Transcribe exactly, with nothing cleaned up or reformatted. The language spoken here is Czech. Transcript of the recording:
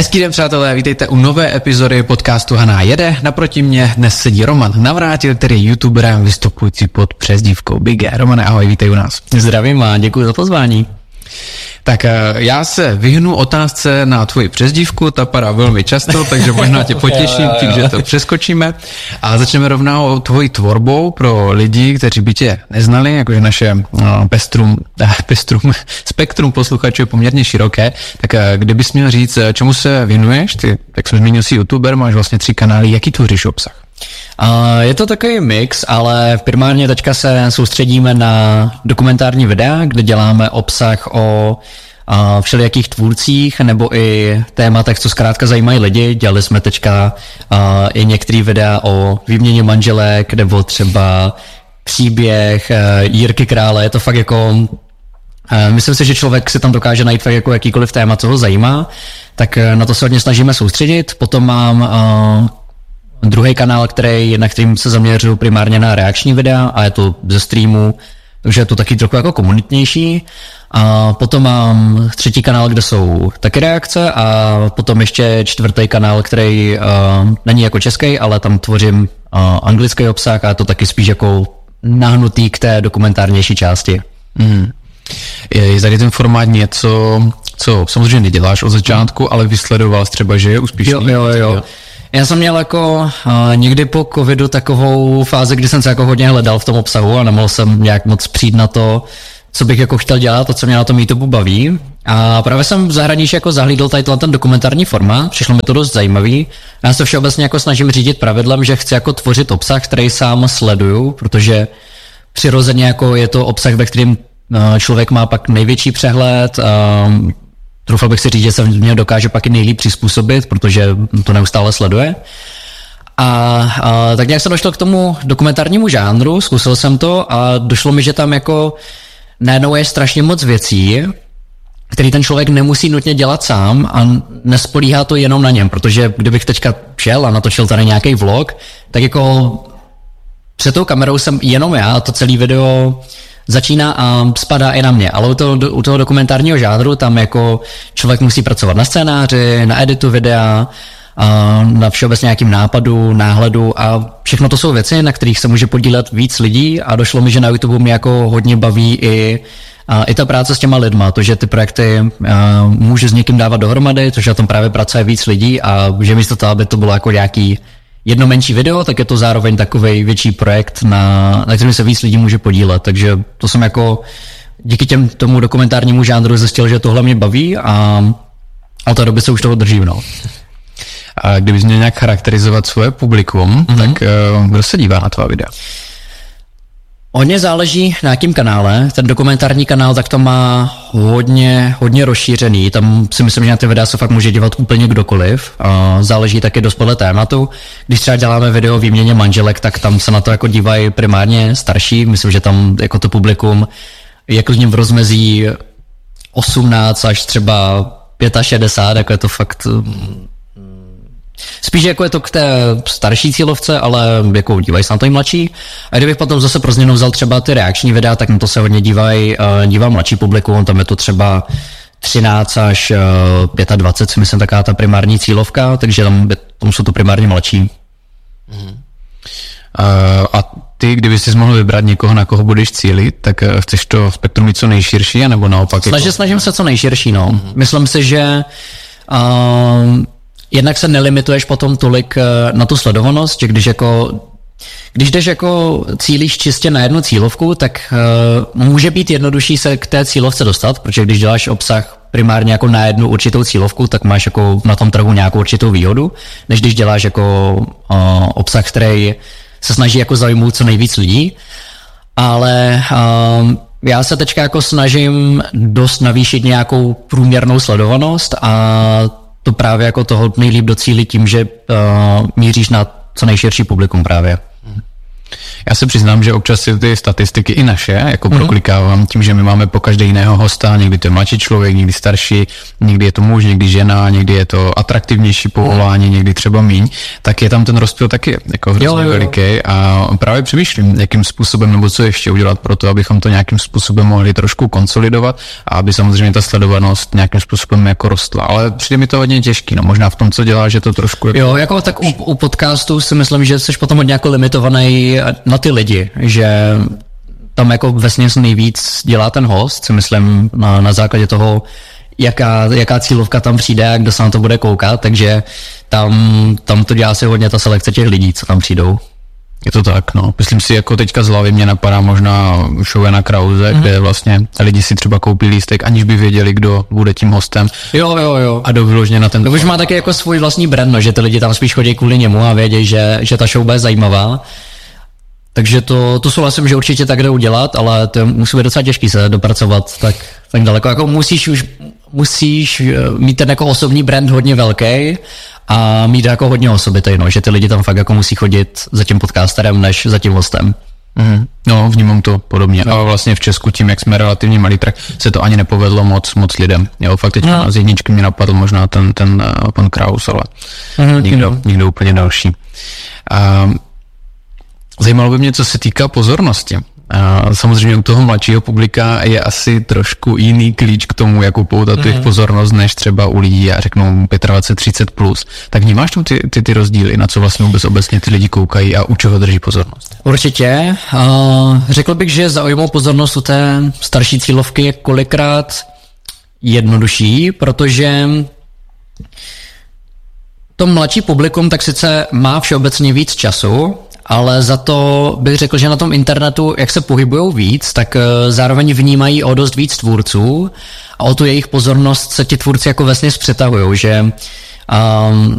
Hezký den, přátelé, vítejte u nové epizody podcastu Haná jede. Naproti mě dnes sedí Roman Navrátil, který je youtuberem vystupující pod přezdívkou Big E. Romane, ahoj, vítej u nás. Zdravím a děkuji za pozvání. Tak já se vyhnu otázce na tvoji přezdívku, ta padá velmi často, takže možná tě potěším tím, že to přeskočíme. A začneme rovnou tvojí tvorbou pro lidi, kteří by tě neznali, jakože naše no, pestrum, pestrum, spektrum posluchačů je poměrně široké. Tak kdybys měl říct, čemu se věnuješ? Ty, jak jsem zmínil, si youtuber, máš vlastně tři kanály, jaký tvoříš obsah? Uh, je to takový mix, ale primárně teďka se soustředíme na dokumentární videa, kde děláme obsah o uh, všelijakých tvůrcích nebo i tématech, co zkrátka zajímají lidi. Dělali jsme teďka uh, i některé videa o výměně manželek nebo třeba příběh uh, Jirky Krále. Je to fakt jako... Uh, myslím si, že člověk si tam dokáže najít fakt jako jakýkoliv téma, co ho zajímá, tak uh, na to se hodně snažíme soustředit. Potom mám... Uh, Druhý kanál, který, na kterým se zaměřuju primárně na reakční videa a je to ze streamu, takže je to taky trochu jako komunitnější. A potom mám třetí kanál, kde jsou taky reakce a potom ještě čtvrtý kanál, který uh, není jako český, ale tam tvořím uh, anglický obsah a je to taky spíš jako nahnutý k té dokumentárnější části. Mm. Je tady ten formát něco, co samozřejmě neděláš od začátku, ale vysledoval jsi třeba, že je úspěšný? Jo, jo, jo. jo. Já jsem měl jako uh, někdy po covidu takovou fázi, kdy jsem se jako hodně hledal v tom obsahu a nemohl jsem nějak moc přijít na to, co bych jako chtěl dělat a co mě na tom YouTube baví. A právě jsem v zahraničí jako zahlídl tady ten dokumentární formát, přišlo mi to dost zajímavý. Já se všeobecně jako snažím řídit pravidlem, že chci jako tvořit obsah, který sám sleduju, protože přirozeně jako je to obsah, ve kterém uh, člověk má pak největší přehled, uh, Troufal bych si říct, že se mě dokáže pak i nejlíp přizpůsobit, protože to neustále sleduje. A, a tak nějak jsem došel k tomu dokumentárnímu žánru, zkusil jsem to a došlo mi, že tam jako najednou je strašně moc věcí, který ten člověk nemusí nutně dělat sám a nespolíhá to jenom na něm, protože kdybych teďka šel a natočil tady nějaký vlog, tak jako před tou kamerou jsem jenom já a to celé video začíná a spadá i na mě, ale u toho, u toho dokumentárního žánru tam jako člověk musí pracovat na scénáři, na editu videa, a na všeobecně nějakým nápadu, náhledu a všechno to jsou věci, na kterých se může podílet víc lidí a došlo mi, že na YouTube mě jako hodně baví i, a, i ta práce s těma lidma, to, že ty projekty a, můžu s někým dávat dohromady, to, že na tom právě pracuje víc lidí a že místo toho, aby to bylo jako nějaký jedno menší video, tak je to zároveň takovej větší projekt, na, na kterém se víc lidí může podílet, takže to jsem jako díky těm tomu dokumentárnímu žánru zjistil, že tohle mě baví a od té doby se už toho držím, no. A kdybys měl nějak charakterizovat svoje publikum, mm-hmm. tak uh, kdo se dívá na tvá videa? Hodně záleží na jakým kanále. Ten dokumentární kanál tak to má hodně, hodně rozšířený. Tam si myslím, že na ty videa se fakt může dívat úplně kdokoliv. Záleží taky dost podle tématu. Když třeba děláme video o výměně manželek, tak tam se na to jako dívají primárně starší. Myslím, že tam jako to publikum je klidně v rozmezí osmnáct až třeba šedesát pět, jako je to fakt... Spíš jako je to k té starší cílovce, ale jako dívají se na to i mladší. A kdybych potom zase pro změnu vzal třeba ty reakční videa, tak na to se hodně dívají, uh, dívá mladší publikum, tam je to třeba třináct až dvacet pět, si myslím, taká ta primární cílovka, takže tam, tam jsou to primárně mladší. Uh, a ty, kdyby jsi mohl vybrat někoho, na koho budeš cílit, tak chceš to spektrum mít co nejširší, anebo naopak? Snažím, jako... snažím se co nejširší, no. Mm-hmm. Myslím si, že... Uh, Jednak se nelimituješ potom tolik na tu sledovanost, že když jako když jdeš jako cílíš čistě na jednu cílovku, tak uh, může být jednodušší se k té cílovce dostat, protože když děláš obsah primárně jako na jednu určitou cílovku, tak máš jako na tom trhu nějakou určitou výhodu, než když děláš jako uh, obsah, který se snaží jako zaujmout co nejvíc lidí. Ale uh, já se teďka jako snažím dost navýšit nějakou průměrnou sledovanost a to právě jako toho nejlíp docílit tím, že uh, míříš na co nejširší publikum právě. Já se přiznám, že občas si ty statistiky i naše, jako mm-hmm. proklikávám tím, že my máme po každé jiného hosta, někdy to je mladší člověk, někdy starší, někdy je to muž, někdy žena, někdy je to atraktivnější povolání, mm. někdy třeba míň, tak je tam ten rozptyl taky jako hrozně veliký a právě přemýšlím, jakým způsobem nebo co ještě udělat pro to, abychom to nějakým způsobem mohli trošku konsolidovat a aby samozřejmě ta sledovanost nějakým způsobem jako rostla, ale přijde mi to hodně těžký, no možná v tom, co dělá, že to trošku... Jako... Jo, jako tak u, u podcastu si myslím, že jsi potom hodně jako limitovaný na ty lidi, že tam jako vesměs nejvíc dělá ten host, si myslím na, na základě toho, jaká, jaká cílovka tam přijde a kdo se na to bude koukat, takže tam, tam to dělá si hodně ta selekce těch lidí, co tam přijdou. Je to tak, no. Myslím si, jako teďka z hlavy mě napadá možná show Jana Krause, mm-hmm. kde vlastně lidi si třeba koupí lístek, aniž by věděli, kdo bude tím hostem. Jo, jo, jo. A jdou vyloženě na ten... To už má taky jako svůj vlastní brand, no, že ty lidi tam spíš chodí kvůli němu a vědějí, že, že ta show bude zajímavá. Takže to, to souhlasím, že určitě tak jde udělat, ale to musí být docela těžký se dopracovat tak, tak daleko. Jako musíš už musíš mít ten jako osobní brand hodně velký a mít jako hodně osobitý, no, že ty lidi tam fakt jako musí chodit za tím podcasterem než za tím hostem. Mm, no, vnímám to podobně. No. A vlastně v Česku tím, jak jsme relativně malý, tak se to ani nepovedlo moc moc lidem. Jo, fakt teď no. z jedničky mě napadl možná ten, ten uh, pan Kraus, ale mm, nikdo, nikdo úplně další. Uh, zajímalo by mě, co se týká pozornosti. A samozřejmě u toho mladšího publika je asi trošku jiný klíč k tomu, jak upoutat mm. jejich pozornost, než třeba u lidí, já řeknu dvacet pět třicet plus. Tak vnímáš tu ty, ty, ty rozdíly, na co vlastně vůbec obecně ty lidi koukají a u čeho drží pozornost? Určitě. Uh, řekl bych, že zaujmou pozornost u té starší cílovky je kolikrát jednodušší, protože to mladší publikum tak sice má všeobecně víc času, ale za to bych řekl, že na tom internetu, jak se pohybujou víc, tak zároveň vnímají o dost víc tvůrců a o tu jejich pozornost se ti tvůrci jako vesměs přetahují, že um,